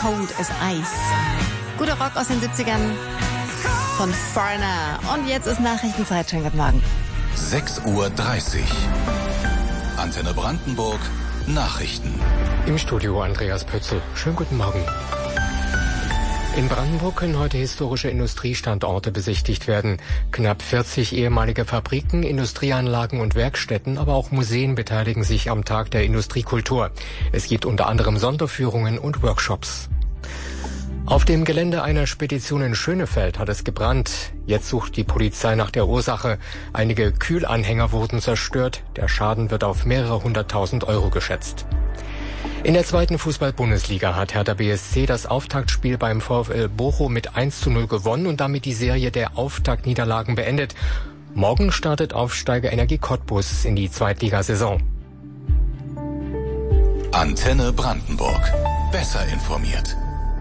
Cold as Ice. Guter Rock aus den 70ern von Foreigner. Und jetzt ist Nachrichtenzeit. Schönen guten Morgen. 6:30 Uhr. Antenne Brandenburg. Nachrichten. Im Studio Andreas Pötzl. Schönen guten Morgen. In Brandenburg können heute historische Industriestandorte besichtigt werden. Knapp 40 ehemalige Fabriken, Industrieanlagen und Werkstätten, aber auch Museen beteiligen sich am Tag der Industriekultur. Es gibt unter anderem Sonderführungen und Workshops. Auf dem Gelände einer Spedition in Schönefeld hat es gebrannt. Jetzt sucht die Polizei nach der Ursache. Einige Kühlanhänger wurden zerstört. Der Schaden wird auf mehrere 100.000 Euro geschätzt. In der zweiten Fußball-Bundesliga hat Hertha BSC das Auftaktspiel beim VfL Bochum mit 1:0 gewonnen und damit die Serie der Auftaktniederlagen beendet. Morgen startet Aufsteiger Energie Cottbus in die Zweitligasaison. Antenne Brandenburg. Besser informiert.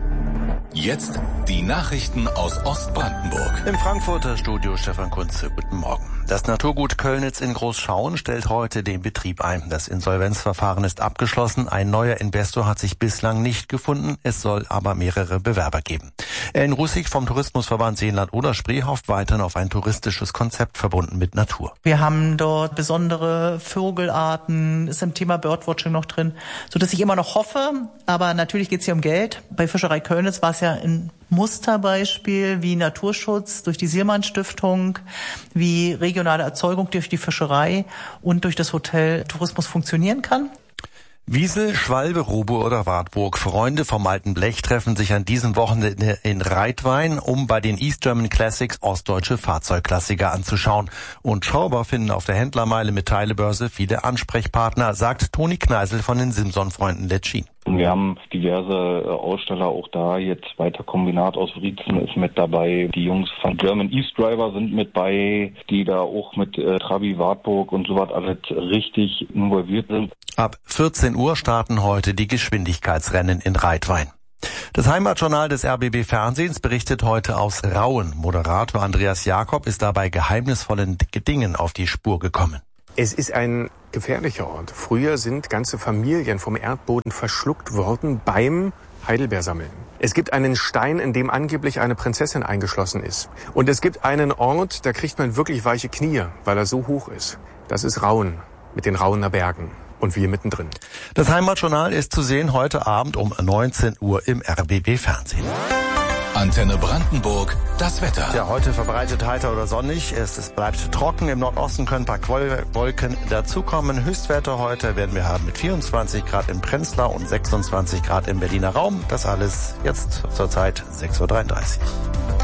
Jetzt die Nachrichten aus Ostbrandenburg. Im Frankfurter Studio Stefan Kunze, guten Morgen. Das Naturgut Köllnitz in Großschauen stellt heute den Betrieb ein. Das Insolvenzverfahren ist abgeschlossen. Ein neuer Investor hat sich bislang nicht gefunden. Es soll aber mehrere Bewerber geben. Ellen Russig vom Tourismusverband Seenland-Oder-Spree hofft weiterhin auf ein touristisches Konzept verbunden mit Natur. Wir haben dort besondere Vogelarten, ist im Thema Birdwatching noch drin, sodass ich immer noch hoffe, aber natürlich geht es hier um Geld. Bei Fischerei Köllnitz war es ja ein Musterbeispiel, wie Naturschutz durch die Sielmann-Stiftung, wie regionale Erzeugung durch die Fischerei und durch das Hotel Tourismus funktionieren kann. Wiesel, Schwalbe, Roburg oder Wartburg. Freunde vom alten Blech treffen sich an diesem Wochenende in Reitwein, um bei den East German Classics ostdeutsche Fahrzeugklassiker anzuschauen. Und Schrauber finden auf der Händlermeile mit Teilebörse viele Ansprechpartner, sagt Toni Kneisel von den Simson-Freunden Letschin. Wir haben diverse Aussteller auch da. Jetzt weiter Kombinat aus Wriezen ist mit dabei. Die Jungs von German East Driver sind mit bei, die da auch mit Trabi, Wartburg und so was alles richtig involviert sind. Ab 14 Uhr starten heute die Geschwindigkeitsrennen in Reitwein. Das Heimatjournal des RBB Fernsehens berichtet heute aus Rauen. Moderator Andreas Jakob ist dabei geheimnisvollen Dingen auf die Spur gekommen. Es ist ein gefährlicher Ort. Früher sind ganze Familien vom Erdboden verschluckt worden beim Heidelbeersammeln. Es gibt einen Stein, in dem angeblich eine Prinzessin eingeschlossen ist. Und es gibt einen Ort, da kriegt man wirklich weiche Knie, weil er so hoch ist. Das ist Rauen mit den Rauener Bergen. Und wir mittendrin. Das Heimatjournal ist zu sehen heute Abend um 19 Uhr im RBB Fernsehen. Antenne Brandenburg, das Wetter. Ja, heute verbreitet heiter oder sonnig. Es bleibt trocken. Im Nordosten können ein paar Wolken dazukommen. Höchstwerte heute werden wir haben mit 24 Grad in Prenzlau und 26 Grad im Berliner Raum. Das alles jetzt zur Zeit 6:33 Uhr.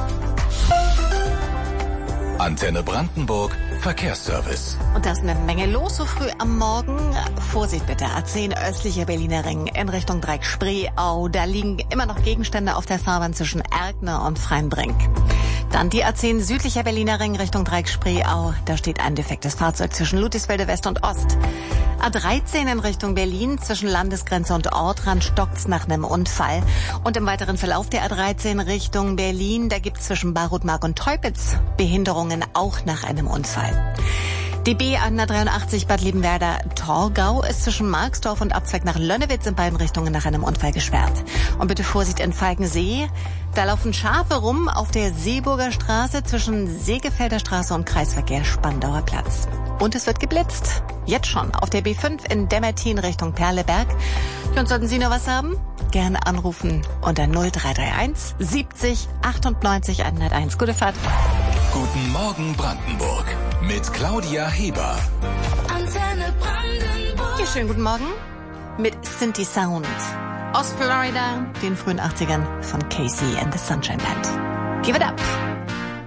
Antenne Brandenburg, Verkehrsservice. Und da ist eine Menge los so früh am Morgen. Vorsicht bitte, A10 östlicher Berliner Ring in Richtung Dreieck-Spreeau. Da liegen immer noch Gegenstände auf der Fahrbahn zwischen Erkner und Freienbrink. Dann die A10 südlicher Berliner Ring Richtung Dreieck-Spreeau. Da steht ein defektes Fahrzeug zwischen Ludwigsfelde West und Ost. A13 in Richtung Berlin zwischen Landesgrenze und Ortrand stockt's nach einem Unfall. Und im weiteren Verlauf der A13 Richtung Berlin, da gibt's zwischen Barutmark und Teupitz Behinderungen auch nach einem Unfall. Die B183 Bad Liebenwerda-Torgau ist zwischen Marxdorf und Abzweig nach Lönnewitz in beiden Richtungen nach einem Unfall gesperrt. Und bitte Vorsicht in Falkensee. Da laufen Schafe rum auf der Seeburger Straße zwischen Segefelder Straße und Kreisverkehr Spandauer Platz. Und es wird geblitzt. Jetzt schon auf der B5 in Demmertin Richtung Perleberg. Und sollten Sie noch was haben? Gerne anrufen unter 0331 70 98 101. Gute Fahrt. Guten Morgen Brandenburg mit Claudia Heber. Antenne Brandenburg. Ja, schönen guten Morgen mit Synthi Sound. Aus Florida, den frühen 80ern von Casey and the Sunshine Band. Give it up.